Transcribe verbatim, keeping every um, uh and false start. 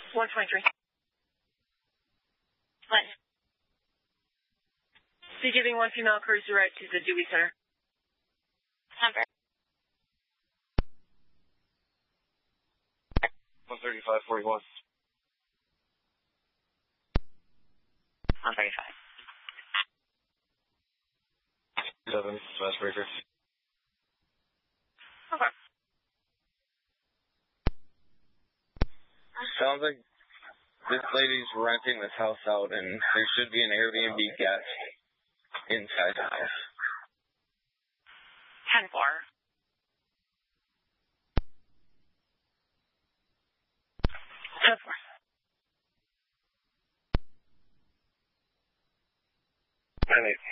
one twenty-three. What? Be giving one female cruiser right to the Dewey Center. Number. one thirty-five forty-one. one thirty-five. Seven, fast breaker. Okay. Sounds like this lady's renting this house out, and there should be an Airbnb guest inside the house. ten four. ten four. nine eight.